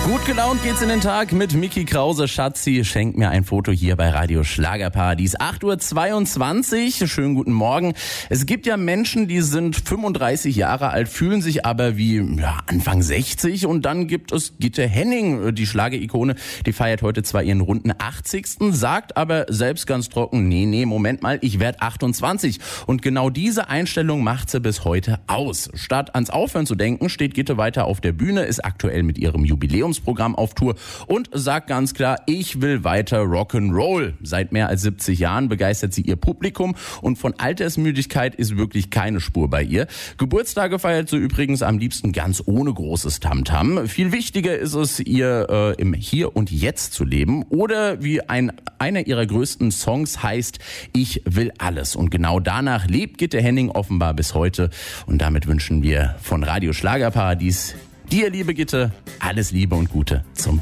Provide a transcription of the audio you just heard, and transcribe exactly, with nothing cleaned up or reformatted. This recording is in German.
Gut gelaunt geht's in den Tag mit Micky Krause. Schatzi schenkt mir ein Foto hier bei Radio Schlagerparadies. acht Uhr zweiundzwanzig. Schönen guten Morgen. Es gibt ja Menschen, die sind fünfunddreißig Jahre alt, fühlen sich aber wie ja, Anfang sechzig. Und dann gibt es Gitte Henning, die Schlagerikone. Die feiert heute zwar ihren runden achtzigsten, sagt aber selbst ganz trocken, nee, nee, Moment mal, ich werde achtundzwanzig. Und genau diese Einstellung macht sie bis heute aus. Statt ans Aufhören zu denken, steht Gitte weiter auf der Bühne, ist aktuell mit ihrem Jubiläumsprogramm auf Tour und sagt ganz klar, ich will weiter Rock'n'Roll. Seit mehr als siebzig Jahren begeistert sie ihr Publikum und von Altersmüdigkeit ist wirklich keine Spur bei ihr. Geburtstage feiert sie übrigens am liebsten ganz ohne großes Tamtam. Viel wichtiger ist es, ihr äh, im Hier und Jetzt zu leben oder wie ein einer ihrer größten Songs heißt, ich will alles. Und genau danach lebt Gitte Henning offenbar bis heute und damit wünschen wir von Radio Schlagerparadies dir, liebe Gitte, alles Liebe und Gute zum